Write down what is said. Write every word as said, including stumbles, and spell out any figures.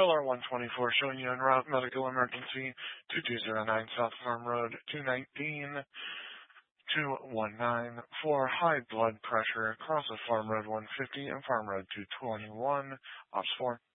L R one twenty-four showing you en route medical emergency two two zero nine South Farm Road two nineteen two one nine for high blood pressure across of Farm Road one fifty and Farm Road two twenty-one. Ops four.